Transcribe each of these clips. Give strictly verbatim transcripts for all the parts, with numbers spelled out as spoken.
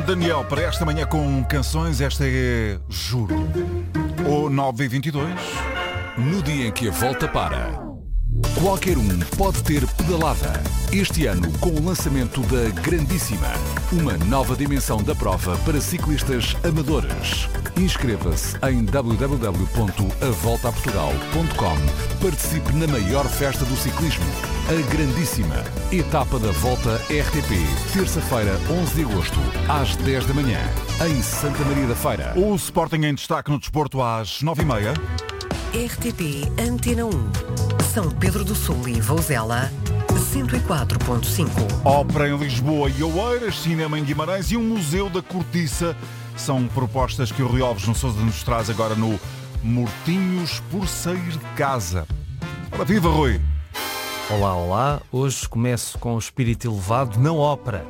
Fernando Daniel, para esta manhã com canções, esta é Juro. Ou nove e vinte e dois. No dia em que a volta para, qualquer um pode ter pedalada. Este ano, com o lançamento da Grandíssima, uma nova dimensão da prova para ciclistas amadores. Inscreva-se em w w w ponto a volta a portugal ponto com. Participe na maior festa do ciclismo, a Grandíssima. Etapa da Volta R T P, terça-feira, onze de agosto, às dez da manhã, em Santa Maria da Feira. O Sporting em destaque no desporto às nove e meia. R T P Antena um, São Pedro do Sul e Vouzela, cento e quatro ponto cinco. Ópera em Lisboa e Oeiras, cinema em Guimarães e um museu da cortiça. São propostas que o Rui Alves no Sousa nos traz agora no Mortinhos por Sair de Casa. Ora, viva, Rui! Olá, olá. Hoje começo com o espírito elevado na ópera.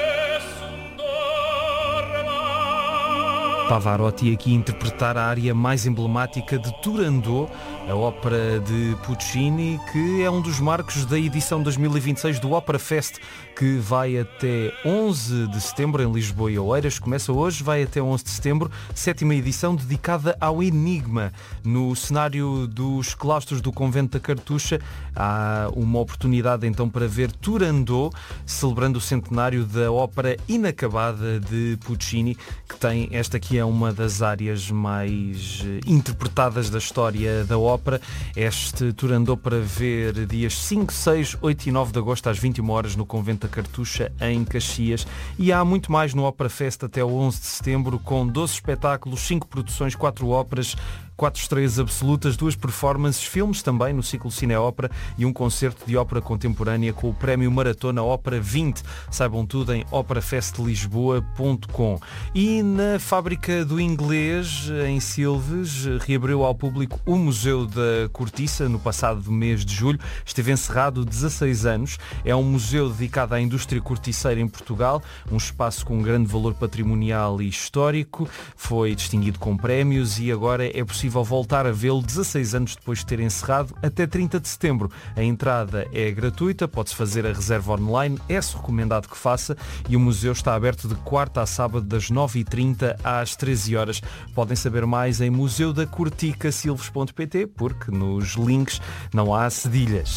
Pavarotti aqui interpretar a área mais emblemática de Turandot, a ópera de Puccini, que é um dos marcos da edição dois mil e vinte e seis do Opera Fest, que vai até onze de setembro em Lisboa e Oeiras. Começa hoje, vai até onze de setembro, sétima edição dedicada ao Enigma. No cenário dos claustros do Convento da Cartucha há uma oportunidade então para ver Turandot, celebrando o centenário da ópera inacabada de Puccini, que tem, esta aqui é uma das áreas mais interpretadas da história da ópera. Este Turandot para ver dias cinco, seis, oito e nove de agosto às vinte e uma horas no Convento da Cartucha em Caxias. E há muito mais no Opera Fest até o onze de setembro, com doze espetáculos, cinco produções, quatro óperas, quatro estreias absolutas, duas performances, filmes também no ciclo Cine-Ópera e um concerto de ópera contemporânea com o prémio Maratona Ópera vinte. Saibam tudo em opera fest lisboa ponto com. E na Fábrica do Inglês, em Silves, reabriu ao público o Museu da Cortiça no passado mês de julho. Esteve encerrado dezasseis anos. É um museu dedicado à indústria corticeira em Portugal, um espaço com um grande valor patrimonial e histórico. Foi distinguido com prémios e agora é possível voltar a vê-lo dezasseis anos depois de ter encerrado, até trinta de setembro. A entrada é gratuita, pode-se fazer a reserva online, é-se recomendado que faça, e o museu está aberto de quarta a sábado das nove e trinta às treze horas. Podem saber mais em museu da cortica silves ponto pt, porque nos links não há cedilhas.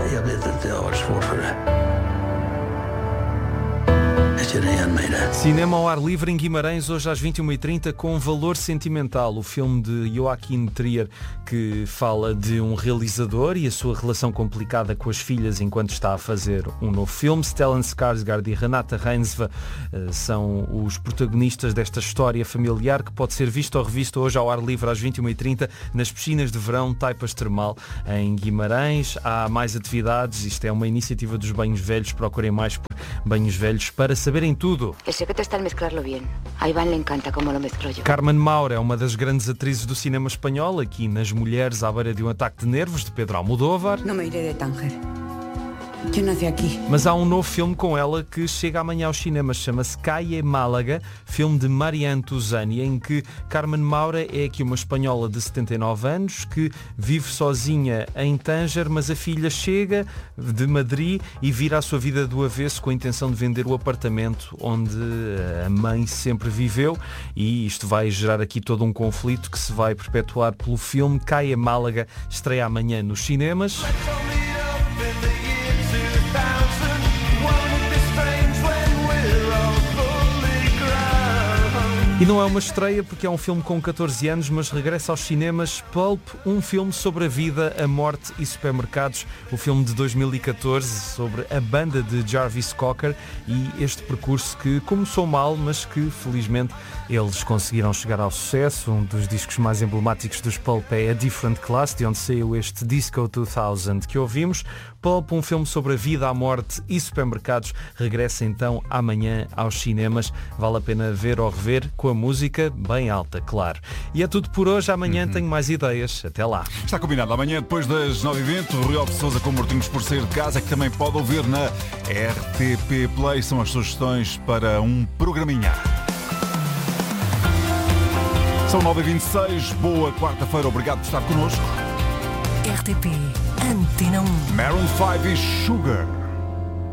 Cinema ao ar livre em Guimarães, hoje às vinte e uma e trinta, com Valor Sentimental, o filme de Joaquim Trier, que fala de um realizador e a sua relação complicada com as filhas enquanto está a fazer um novo filme. Stellan Skarsgård e Renata Reinsve uh, são os protagonistas desta história familiar, que pode ser vista ou revista hoje ao ar livre às vinte e uma e trinta nas piscinas de verão Taipas Termal em Guimarães. Há mais atividades, isto é uma iniciativa dos Banhos Velhos, procurem mais por Banhos Velhos para saberem tudo. El secreto está en mezclarlo bien. A Iván le encanta como lo mezclo yo. Carmen Maura é uma das grandes atrizes do cinema espanhol, aqui nas Mulheres à beira de um ataque de nervos, de Pedro Almodóvar. Não me iré de Tánger. Eu nasci aqui. Mas há um novo filme com ela que chega amanhã aos cinemas, chama-se Calle Málaga, filme de Marianne Tuzani, em que Carmen Maura é aqui uma espanhola de setenta e nove anos que vive sozinha em Tánger, mas a filha chega de Madrid e vira a sua vida do avesso com a intenção de vender o apartamento onde a mãe sempre viveu, e isto vai gerar aqui todo um conflito que se vai perpetuar pelo filme. Calle Málaga estreia amanhã nos cinemas. E não é uma estreia porque é um filme com catorze anos, mas regressa aos cinemas Pulp, um filme sobre a vida, a morte e supermercados. O filme de dois mil e catorze sobre a banda de Jarvis Cocker e este percurso que começou mal, mas que felizmente eles conseguiram chegar ao sucesso. Um dos discos mais emblemáticos dos Pulp é A Different Class, de onde saiu este Disco dois mil que ouvimos. Pulp, um filme sobre a vida, a morte e supermercados, regressa então amanhã aos cinemas. Vale a pena ver ou rever, com a música bem alta, claro. E é tudo por hoje. Amanhã uhum. tenho mais ideias. Até lá. Está combinado. Amanhã, depois das nove e vinte, o Rui Alves Sousa com Mortinhos por Sair de Casa, que também pode ouvir na R T P Play. São as sugestões para um programinha. São nove e vinte e seis. Boa quarta-feira. Obrigado por estar connosco. R T P Antena um. Maroon cinco e Sugar.